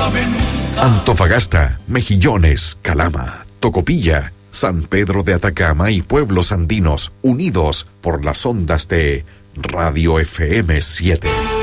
Antofagasta, Mejillones, Calama, Tocopilla, San Pedro de Atacama y pueblos andinos unidos por las ondas de Radio FM 7.